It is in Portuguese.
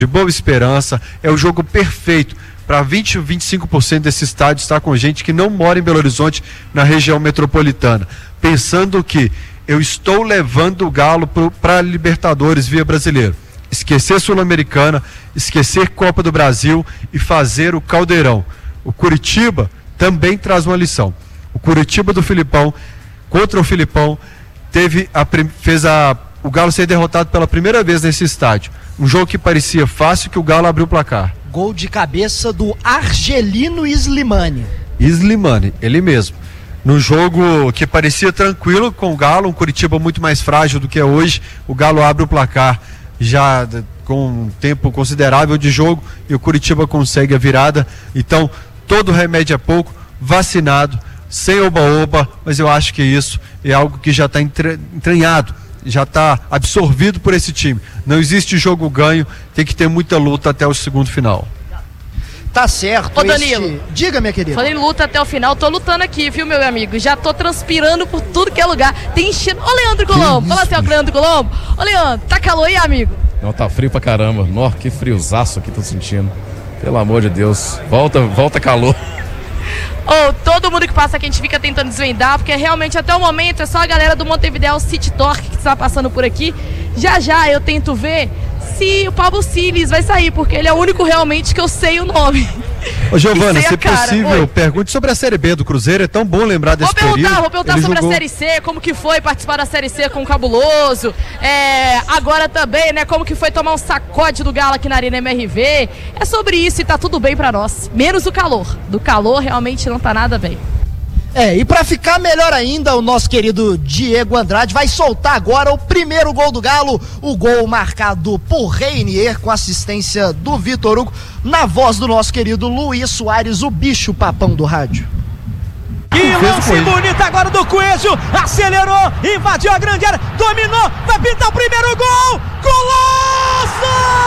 de Boa Esperança. É o jogo perfeito para 20-25% desse estádio estar com gente que não mora em Belo Horizonte, na região metropolitana, pensando que eu estou levando o Galo para a Libertadores via Brasileiro. Esquecer Sul-Americana, esquecer Copa do Brasil e fazer o Caldeirão. O Curitiba também traz uma lição. O Curitiba do Filipão, contra o Filipão, fez o Galo ser derrotado pela primeira vez nesse estádio. Um jogo que parecia fácil, que o Galo abriu o placar. Gol de cabeça do Argelino Slimani. Slimani, ele mesmo. No jogo que parecia tranquilo com o Galo, um Curitiba muito mais frágil do que é hoje, o Galo abre o placar já com um tempo considerável de jogo e o Curitiba consegue a virada. Então, todo remédio é pouco, vacinado, sem oba-oba, mas eu acho que isso é algo que já está entranhado, já está absorvido por esse time. Não existe jogo ganho, tem que ter muita luta até o segundo final. Tá certo. Ô Danilo, diga, minha querida. Falei luta até o final, tô lutando aqui, viu, meu amigo? Já tô transpirando por tudo que é lugar. Tem enchendo. Ô, Leandro Colombo, fala assim, ó, Leandro Colombo. Ô, Leandro, tá calor aí, amigo? Não, tá frio pra caramba. Nossa, que friozaço aqui tô sentindo. Pelo amor de Deus. Volta calor. Todo mundo que passa aqui a gente fica tentando desvendar, porque realmente até o momento é só a galera do Montevideo City Torque que está passando por aqui. Já eu tento ver se o Pablo Siles vai sair, porque ele é o único realmente que eu sei o nome. Ô Giovana, se possível, pergunte sobre a Série B do Cruzeiro, é tão bom lembrar desse período. Vou perguntar sobre a Série C, como que foi participar da Série C com o Cabuloso, agora também, né, como que foi tomar um sacode do Galo aqui na Arena MRV, é sobre isso e tá tudo bem pra nós, menos o calor, do calor realmente não tá nada bem. E pra ficar melhor ainda, o nosso querido Diego Andrade vai soltar agora o primeiro gol do Galo, o gol marcado por Reinier com assistência do Vitor Hugo, na voz do nosso querido Luiz Soares, o bicho papão do rádio. Que lance bonito agora do Coelho, acelerou, invadiu a grande área, dominou, vai pintar o primeiro gol, golaço!